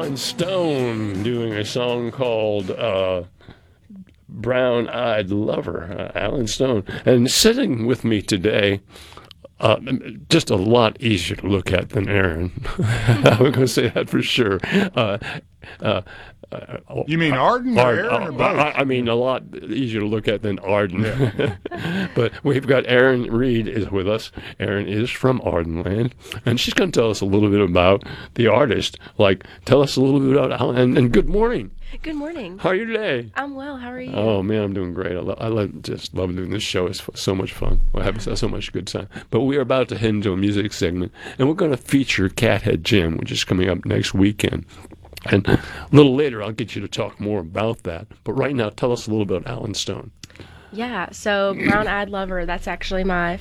Alan Stone doing a song called Brown Eyed Lover, Alan Stone. And sitting with me today, just a lot easier to look at than Aaron. I'm going to say that for sure. Uh, You mean Arden or Aaron or both? I mean, a lot easier to look at than Arden. Yeah. But we've got Erin Reed is with us. Erin is from Ardenland, and she's going to tell us a little bit about the artist. Like, tell us a little bit about Alan. And good morning. Good morning. How are you today? I'm well. How are you? Oh man, I'm doing great. Just love doing this show. It's so much fun. We're having so much good time. But we are about to head into a music segment, and we're going to feature Cathead Jim, which is coming up next weekend. And a little later, I'll get you to talk more about that. But right now, tell us a little about Alan Stone. Yeah, so Brown Eyed Lover, that's actually my